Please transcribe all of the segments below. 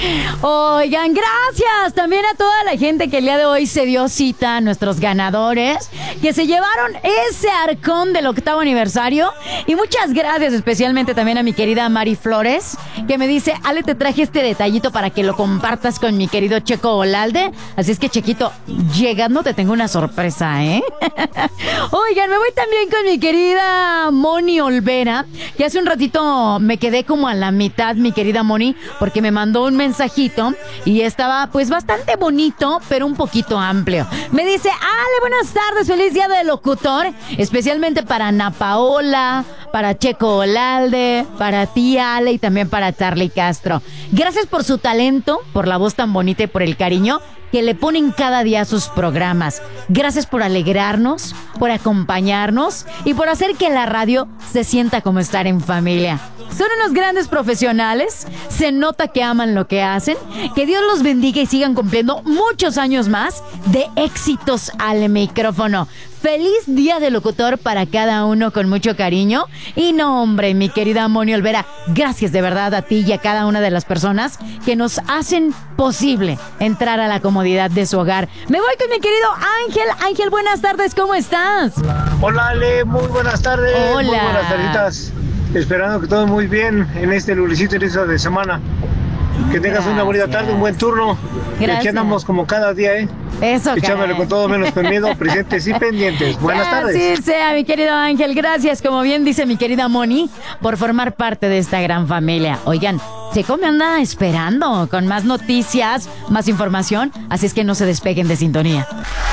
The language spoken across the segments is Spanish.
Oigan, gracias también a toda la gente que el día de hoy se dio cita, a nuestros ganadores, que se llevaron ese arcón del 8º aniversario. Y muchas gracias especialmente también a mi querida Mari Flores, que me dice: Ale, te traje este detallito para que lo compartas con mi querido Checo Olalde. Así es que, Chequito, llegando te tengo una sorpresa, ¿eh? Oigan, me voy también con mi querida Moni Olvera, que hace un ratito me quedé como a la mitad, mi querida Moni, porque me mandó un mensajito y estaba pues bastante bonito, pero un poquito amplio. Me dice: Ale, buenas tardes, feliz día del locutor, especialmente para Ana Paola, para Checo Olalde, para ti, Ale, y también para Charly Castro. Gracias por su talento, por la voz tan bonita y por el cariño que le ponen cada día a sus programas. Gracias por alegrarnos, por acompañarnos y por hacer que la radio se sienta como estar en familia. Son unos grandes profesionales, se nota que aman lo que hacen. Que Dios los bendiga y sigan cumpliendo muchos años más de éxitos al micrófono. Feliz día del locutor para cada uno, con mucho cariño. Y no, hombre, mi querida Moni Olvera, gracias de verdad a ti y a cada una de las personas que nos hacen posible entrar a la comodidad de su hogar. Me voy con mi querido Ángel. Ángel, buenas tardes, ¿cómo estás? Hola, Ale, muy buenas tardes. Hola. Muy buenas tarditas. Esperando que todo muy bien en este lunesito inicio de semana. Que tengas una bonita tarde, un buen turno. Y aquí andamos como cada día, ¿eh? Eso, echándole con todo menos con miedo, presentes y pendientes. Buenas tardes. Así sea, mi querido Ángel. Gracias, como bien dice mi querida Moni, por formar parte de esta gran familia. Oigan, Checo me anda esperando con más noticias, más información, así es que no se despeguen de sintonía.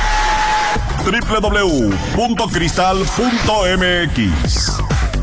www.cristal.mx.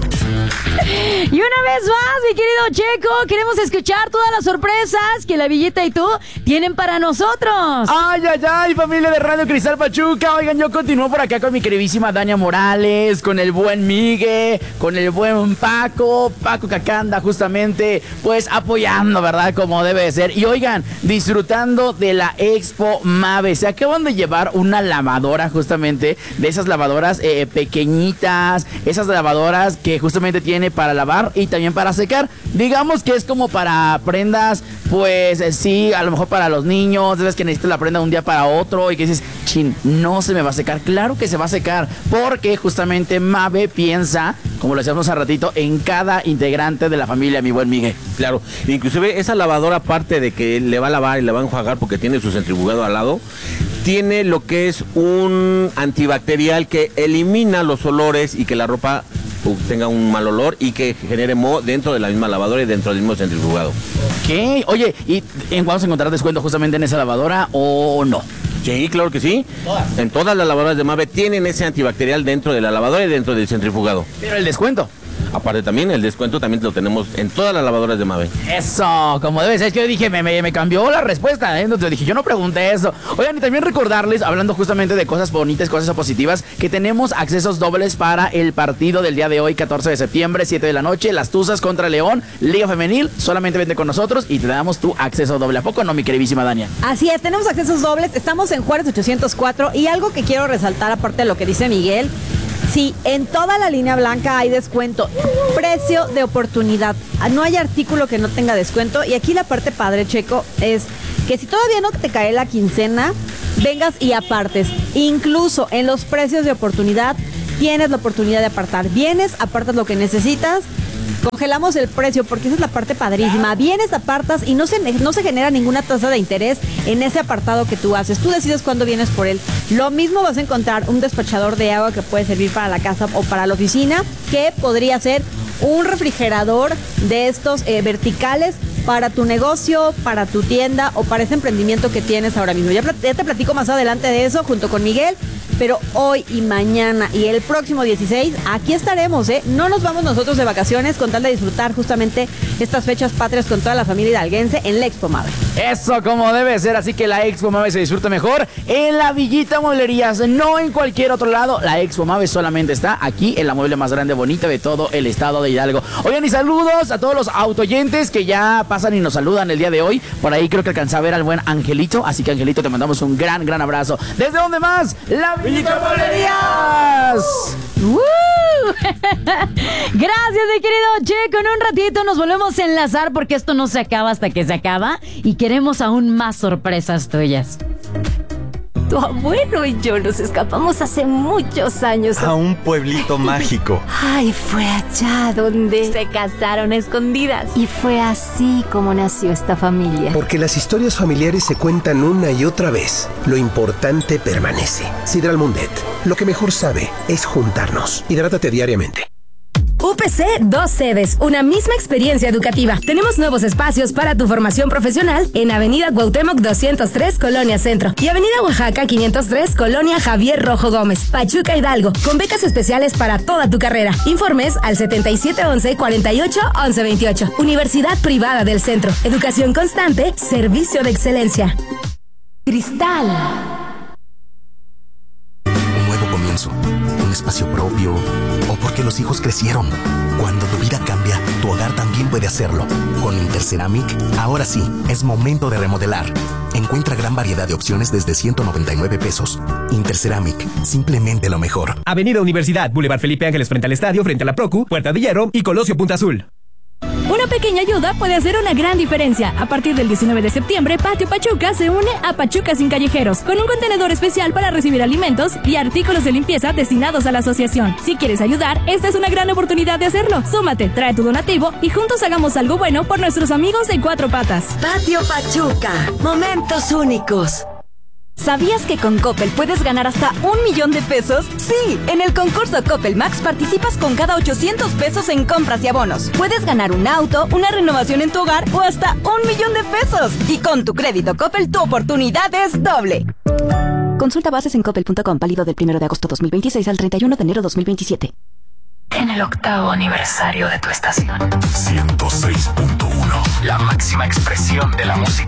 Y una vez más, mi querido Checo, queremos escuchar todas las sorpresas que la Villita y tú tienen para nosotros. Ay, ay, ay, familia de Radio Cristal Pachuca. Oigan, yo continúo por acá con mi queridísima Dania Morales, con el buen Migue, con el buen Paco que acá anda justamente, pues, apoyando, ¿verdad? Como debe de ser. Y oigan, disfrutando de la Expo Mave. Se acaban de llevar una lavadora, justamente, de esas lavadoras pequeñitas, esas lavadoras que justamente tiene para lavar y también para secar. Digamos que es como para prendas, pues sí, a lo mejor para los niños, sabes que necesitas la prenda de un día para otro y que dices, chin, no se me va a secar. Claro que se va a secar, porque justamente Mave piensa, como lo decíamos hace ratito, en cada integrante de la familia, mi buen Miguel. Claro, inclusive esa lavadora, aparte de que le va a lavar y le va a enjuagar porque tiene su centrifugado al lado, tiene lo que es un antibacterial que elimina los olores y que la ropa tenga un mal olor y que genere moho dentro de la misma lavadora y dentro del mismo centrifugado. ¿Qué? Oye, ¿y vamos a encontrar descuento justamente en esa lavadora o no? Sí, claro que sí. ¿Todas? En todas las lavadoras de Mave tienen ese antibacterial dentro de la lavadora y dentro del centrifugado. Pero el descuento. Aparte también, el descuento también lo tenemos en todas las lavadoras de Mave. Eso, como debe ser. Es que yo dije, me cambió la respuesta, ¿eh? Entonces dije, yo no pregunté eso. Oigan, y también recordarles, hablando justamente de cosas bonitas, cosas positivas, que tenemos accesos dobles para el partido del día de hoy, 14 de septiembre, 7 de la noche, Las Tuzas contra León, Liga Femenil. Solamente vente con nosotros y te damos tu acceso doble. ¿A poco no, mi queridísima Dania? Así es, tenemos accesos dobles. Estamos en Juárez 804. Y algo que quiero resaltar, aparte de lo que dice Miguel, sí, en toda la línea blanca hay descuento. Precio de oportunidad. No hay artículo que no tenga descuento. Y aquí la parte padre, Checo, es que si todavía no te cae la quincena, vengas y apartes. Incluso en los precios de oportunidad tienes la oportunidad de apartar. Vienes, apartas lo que necesitas. Congelamos el precio, porque esa es la parte padrísima. Vienes, apartas y no se genera ninguna tasa de interés en ese apartado que tú haces. Tú decides cuándo vienes por él. Lo mismo vas a encontrar un despachador de agua que puede servir para la casa o para la oficina, que podría ser un refrigerador de estos verticales para tu negocio, para tu tienda o para ese emprendimiento que tienes ahora mismo. Ya te platico más adelante de eso junto con Miguel. Pero hoy y mañana y el próximo 16, aquí estaremos, ¿eh? No nos vamos nosotros de vacaciones con tal de disfrutar justamente estas fechas patrias con toda la familia hidalguense en la Expo Mave. Eso como debe ser, así que la Expo Mave se disfruta mejor en la Villita Mueblerías, no en cualquier otro lado. La Expo Mave solamente está aquí en la mueble más grande, bonita de todo el estado de Hidalgo. Oigan, y saludos a todos los autoyentes que ya pasan y nos saludan el día de hoy. Por ahí creo que alcanza a ver al buen Angelito, así que Angelito, te mandamos un gran abrazo. ¿Desde dónde más? La Villita Mueblerías. Gracias, mi querido Checo. En un ratito nos volvemos a enlazar porque esto no se acaba hasta que se acaba y queremos aún más sorpresas tuyas. Tu abuelo y yo nos escapamos hace muchos años a un pueblito mágico. Ay, fue allá donde se casaron a escondidas. Y fue así como nació esta familia. Porque las historias familiares se cuentan una y otra vez. Lo importante permanece. Sidral Mundet. Lo que mejor sabe es juntarnos. Hidrátate diariamente. UPC, 2 sedes, una misma experiencia educativa. Tenemos nuevos espacios para tu formación profesional en Avenida Cuauhtémoc 203, Colonia Centro, y Avenida Oaxaca 503, Colonia Javier Rojo Gómez, Pachuca Hidalgo, con becas especiales para toda tu carrera. Informes al 7711-481128. Universidad Privada del Centro. Educación constante, servicio de excelencia. Cristal. Un nuevo comienzo, un espacio propio, o porque los hijos crecieron. Cuando tu vida cambia, tu hogar también puede hacerlo. Con Interceramic, ahora sí, es momento de remodelar. Encuentra gran variedad de opciones desde 199 pesos. Interceramic, simplemente lo mejor. Avenida Universidad, Boulevard Felipe Ángeles frente al estadio, frente a la Procu, Puerta de Hierro y Colosio Punta Azul. Una pequeña ayuda puede hacer una gran diferencia. A partir del 19 de septiembre, Patio Pachuca se une a Pachuca Sin Callejeros, con un contenedor especial para recibir alimentos y artículos de limpieza destinados a la asociación. Si quieres ayudar, esta es una gran oportunidad de hacerlo. Súmate, trae tu donativo y juntos hagamos algo bueno por nuestros amigos de Cuatro Patas. Patio Pachuca, momentos únicos. ¿Sabías que con Coppel puedes ganar hasta 1 millón de pesos? Sí, en el concurso Coppel Max participas con cada 800 pesos en compras y abonos. Puedes ganar un auto, una renovación en tu hogar o hasta 1 millón de pesos. Y con tu crédito Coppel, tu oportunidad es doble. Consulta bases en coppel.com, válido del 1 de agosto 2026 al 31 de enero 2027. En el 8º aniversario de tu estación. 106.1, la máxima expresión de la música.